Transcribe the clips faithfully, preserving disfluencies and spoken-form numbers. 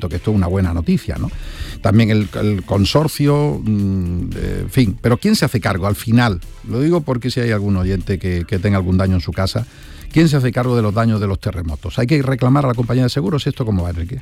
ciento, que esto es una buena noticia, ¿no? También el, el consorcio, mmm, eh, en fin, pero ¿quién se hace cargo al final? Lo digo porque si hay algún oyente que, que tenga algún daño en su casa, ¿quién se hace cargo de los daños de los terremotos? ¿Hay que reclamar a la compañía de seguros? ¿Esto cómo va, Enrique?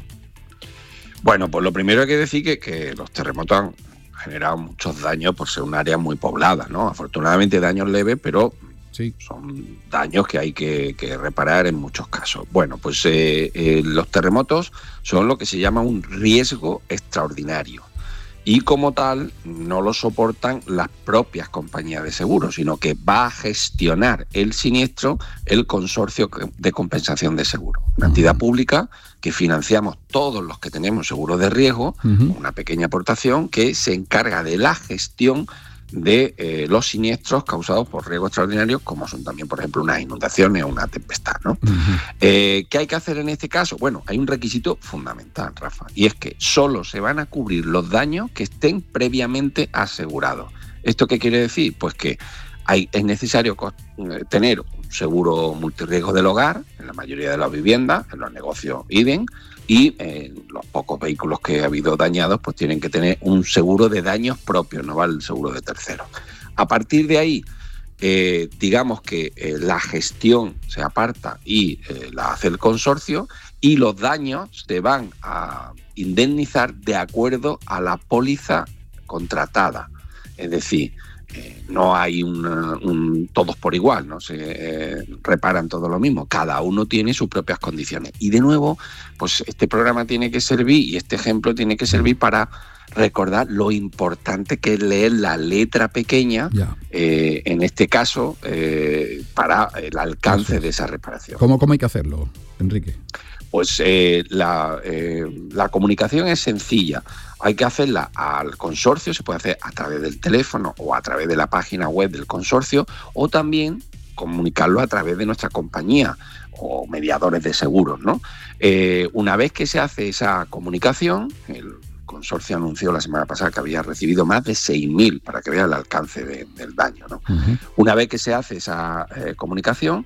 Bueno, pues lo primero hay que decir que, que los terremotos han generado muchos daños por ser un área muy poblada, ¿no? Afortunadamente daños leves, pero sí, son daños que hay que, que reparar en muchos casos. Bueno, pues eh, eh, los terremotos son lo que se llama un riesgo extraordinario. Y como tal, no lo soportan las propias compañías de seguros, sino que va a gestionar el siniestro el consorcio de compensación de seguro. Una entidad pública que financiamos todos los que tenemos seguros de riesgo, uh-huh. una pequeña aportación que se encarga de la gestión de eh, los siniestros causados por riesgos extraordinarios, como son también, por ejemplo, unas inundaciones o una tempestad, ¿no? Uh-huh. Eh, ¿Qué hay que hacer en este caso? Bueno, hay un requisito fundamental, Rafa, y es que solo se van a cubrir los daños que estén previamente asegurados. ¿Esto qué quiere decir? Pues que hay, es necesario tener un seguro multirriesgo del hogar, en la mayoría de las viviendas, en los negocios idem, y eh, los pocos vehículos que ha habido dañados pues tienen que tener un seguro de daños propios, no vale el seguro de terceros. A partir de ahí, eh, digamos que eh, la gestión se aparta y eh, la hace el consorcio, y los daños se van a indemnizar de acuerdo a la póliza contratada. Es decir, Eh, no hay un, un todos por igual, no se eh, reparan todo lo mismo, cada uno tiene sus propias condiciones. Y de nuevo, pues este programa tiene que servir, y este ejemplo tiene que servir para recordar lo importante que es leer la letra pequeña, yeah. eh, en este caso, eh, para el alcance de esa reparación. ¿Cómo, cómo hay que hacerlo, Enrique? Pues eh, la, eh, la comunicación es sencilla. Hay que hacerla al consorcio, se puede hacer a través del teléfono o a través de la página web del consorcio, o también comunicarlo a través de nuestra compañía o mediadores de seguros, ¿no? Eh, una vez que se hace esa comunicación, el consorcio anunció la semana pasada que había recibido más de seis mil, para que vean el alcance de, del daño, ¿no? Uh-huh. Una vez que se hace esa eh, comunicación,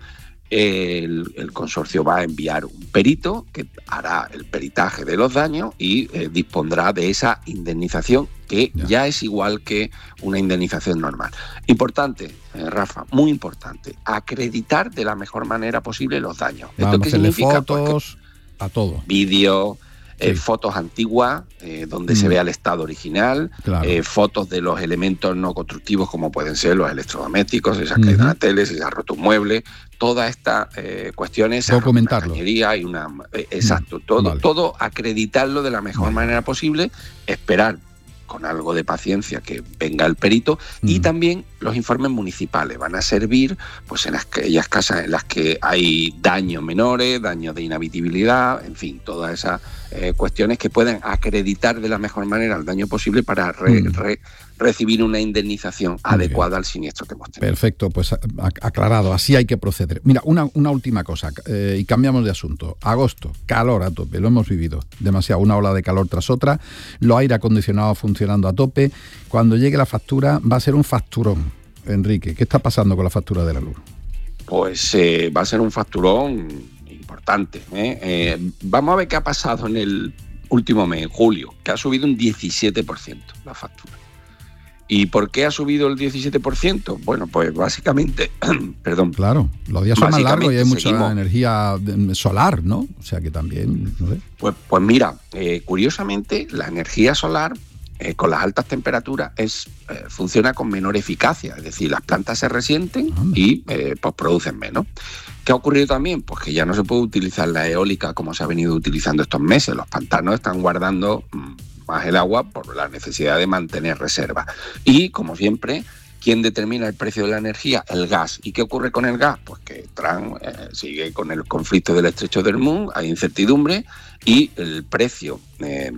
El, el consorcio va a enviar un perito que hará el peritaje de los daños y eh, dispondrá de esa indemnización, que ya. ya es igual que una indemnización normal. Importante, eh, Rafa, muy importante, acreditar de la mejor manera posible los daños. Vamos, ¿esto qué significa? Fotos, pues a todo. Vídeo, sí. eh, fotos antiguas, eh, donde mm. se vea el estado original, claro. eh, fotos de los elementos no constructivos, como pueden ser los electrodomésticos, esas caídas uh-huh. de teles, esas rotos muebles, todas estas eh, cuestiones, documentarlo. Una cañería y una, eh, exacto, todo, vale. todo acreditarlo de la mejor vale. manera posible, esperar con algo de paciencia que venga el perito, uh-huh. y también los informes municipales van a servir pues en aquellas casas en las que hay daños menores, daños de inhabitabilidad, en fin, todas esas eh, cuestiones que puedan acreditar de la mejor manera el daño posible para re, uh-huh. re, recibir una indemnización Muy adecuada bien. al siniestro que hemos tenido. Perfecto, pues aclarado, así hay que proceder. Mira, una, una última cosa, eh, y cambiamos de asunto. Agosto, calor a tope, lo hemos vivido demasiado, una ola de calor tras otra, los aire acondicionados funcionando a tope. Cuando llegue la factura va a ser un facturón. Enrique, ¿qué está pasando con la factura de la luz? Pues eh, va a ser un facturón importante, ¿eh? Eh, vamos a ver qué ha pasado en el último mes, en julio, que ha subido un diecisiete por ciento la factura. ¿Y por qué ha subido el diecisiete por ciento? Bueno, pues básicamente, perdón. Claro, los días son más largos y hay mucha seguimos, energía solar, ¿no? O sea que también, no sé. Pues, pues mira, eh, curiosamente, la energía solar, eh, con las altas temperaturas, es eh, funciona con menor eficacia. Es decir, las plantas se resienten ah, y eh, pues producen menos. ¿Qué ha ocurrido también? Pues que ya no se puede utilizar la eólica como se ha venido utilizando estos meses. Los pantanos están guardando mmm, más el agua por la necesidad de mantener reserva. Y, como siempre, ¿quién determina el precio de la energía? El gas. ¿Y qué ocurre con el gas? Pues que Trump eh, sigue con el conflicto del estrecho de Hormuz, hay incertidumbre, y el precio eh,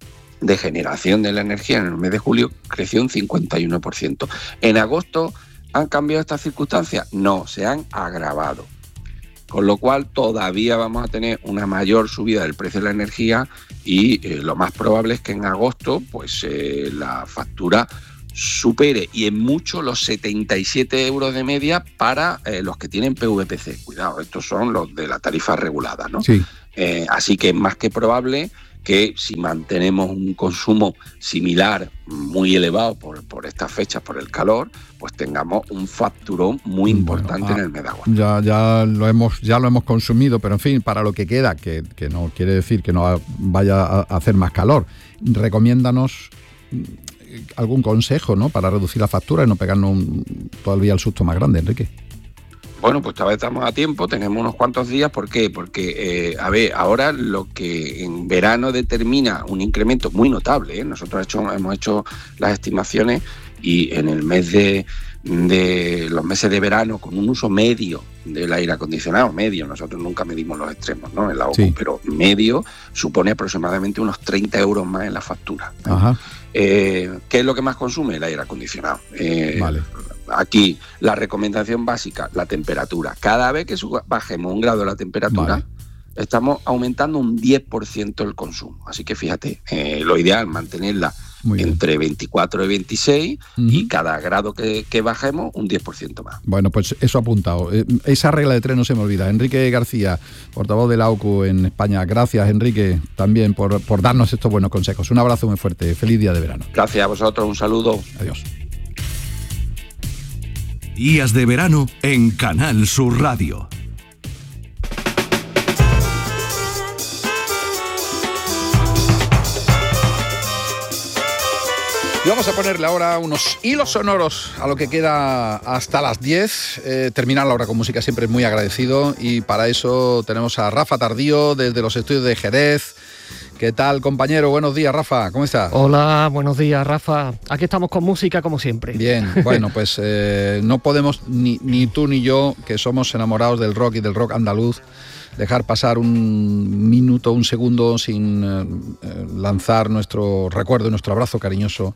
de generación de la energía en el mes de julio creció un cincuenta y uno por ciento. ¿En agosto han cambiado estas circunstancias? No, se han agravado. Con lo cual todavía vamos a tener una mayor subida del precio de la energía y eh, lo más probable es que en agosto pues eh, la factura supere y en mucho los setenta y siete euros de media para eh, los que tienen P V P C. Cuidado, estos son los de la tarifa regulada, ¿no? Sí. Eh, así que es más que probable que si mantenemos un consumo similar, muy elevado por, por estas fechas, por el calor, pues tengamos un facturón muy importante bueno, ah, en el megawatt. Ya, ya, lo hemos, ya lo hemos consumido, pero en fin, para lo que queda, que, que no quiere decir que no vaya a hacer más calor, recomiéndanos algún consejo, ¿no?, para reducir la factura y no pegarnos un, todavía el susto más grande, Enrique. Bueno, pues todavía estamos a tiempo, tenemos unos cuantos días. ¿Por qué? Porque, eh, a ver, ahora lo que en verano determina un incremento muy notable, ¿eh? Nosotros hecho, hemos hecho las estimaciones y en el mes de, de los meses de verano, con un uso medio del aire acondicionado, medio, nosotros nunca medimos los extremos, ¿no?, en la O C U, sí, pero medio supone aproximadamente unos treinta euros más en la factura, ¿eh? Ajá. Eh, ¿Qué es lo que más consume? El aire acondicionado. Eh, vale. Aquí, la recomendación básica, la temperatura. Cada vez que bajemos un grado la temperatura, vale, estamos aumentando un diez por ciento el consumo. Así que fíjate, eh, lo ideal es mantenerla entre veinticuatro y veintiséis, uh-huh, y cada grado que, que bajemos, un diez por ciento más. Bueno, pues eso apuntado. Esa regla de tres no se me olvida. Enrique García, portavoz de la O C U en España. Gracias, Enrique, también por, por darnos estos buenos consejos. Un abrazo muy fuerte. Feliz día de verano. Gracias a vosotros. Un saludo. Adiós. Días de verano en Canal Sur Radio. Y vamos a ponerle ahora unos hilos sonoros a lo que queda hasta las diez. Eh, terminar la hora con música siempre es muy agradecido, y para eso tenemos a Rafa Tardío desde los estudios de Jerez. ¿Qué tal, compañero? Buenos días, Rafa, ¿cómo estás? Hola, buenos días, Rafa. Aquí estamos con música como siempre. Bien, bueno, pues eh, no podemos, ni, ni tú ni yo, que somos enamorados del rock y del rock andaluz, dejar pasar un minuto, un segundo sin eh, lanzar nuestro recuerdo y nuestro abrazo cariñoso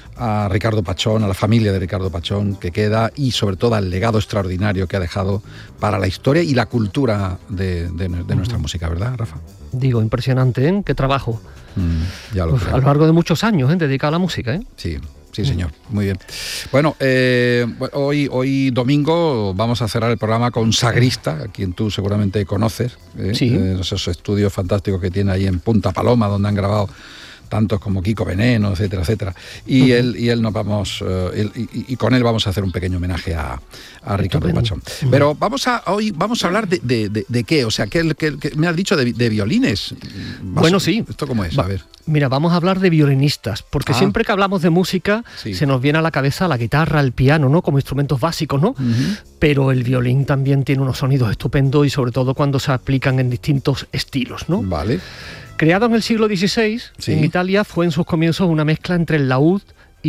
a Ricardo Pachón, a la familia de Ricardo Pachón que queda, y sobre todo al legado extraordinario que ha dejado para la historia y la cultura de, de, de nuestra uh-huh. música, ¿verdad, Rafa? Digo, impresionante, ¿eh? Qué trabajo. Mm, ya lo pues, a lo largo de muchos años, ¿eh? Dedicado a la música, ¿eh? Sí. Sí, señor, muy bien. Bueno, eh, hoy, hoy domingo vamos a cerrar el programa con Sagrista, a quien tú seguramente conoces, ¿eh? Sí. Eh, esos estudios fantásticos que tiene ahí en Punta Paloma, donde han grabado tantos como Kiko Veneno, etcétera, etcétera. Y uh-huh. él y él nos vamos, uh, él, y, y con él vamos a hacer un pequeño homenaje a, a Ricardo Pachón. Uh-huh. Pero vamos a hoy vamos a hablar de, de, de, de qué, o sea, que, que, que me has dicho de, de violines. Vas, bueno, sí. ¿Esto cómo es? Va, a ver. Mira, vamos a hablar de violinistas, porque ah. siempre que hablamos de música sí. se nos viene a la cabeza la guitarra, el piano, ¿no? Como instrumentos básicos, ¿no? Uh-huh. Pero el violín también tiene unos sonidos estupendos, y sobre todo cuando se aplican en distintos estilos, ¿no? Vale. Creado en el siglo dieciséis, sí. en Italia, fue en sus comienzos una mezcla entre el laúd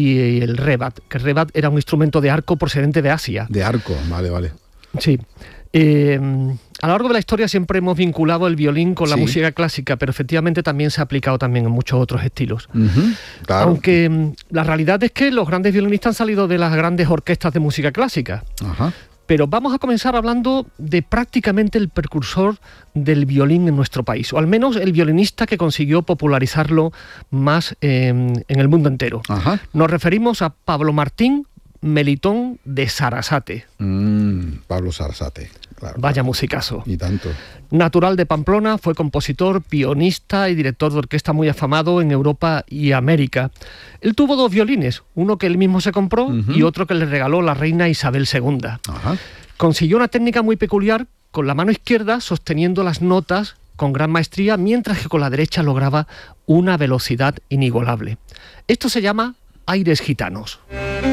y el rebat, que el rebat era un instrumento de arco procedente de Asia. De arco, vale, vale. Sí. Eh, a lo largo de la historia siempre hemos vinculado el violín con la sí. música clásica, pero efectivamente también se ha aplicado también en muchos otros estilos. Uh-huh, claro. Aunque la realidad es que los grandes violinistas han salido de las grandes orquestas de música clásica. Ajá. Pero vamos a comenzar hablando de prácticamente el precursor del violín en nuestro país, o al menos el violinista que consiguió popularizarlo más eh, en el mundo entero. Ajá. Nos referimos a Pablo Martín Melitón de Sarasate. Mm, Pablo Sarasate, claro. Vaya claro. musicazo. Y tanto. Natural de Pamplona, fue compositor, pianista y director de orquesta muy afamado en Europa y América. Él tuvo dos violines, uno que él mismo se compró uh-huh. y otro que le regaló la reina Isabel segunda. Ajá. Consiguió una técnica muy peculiar, con la mano izquierda sosteniendo las notas con gran maestría, mientras que con la derecha lograba una velocidad inigualable. Esto se llama aires gitanos.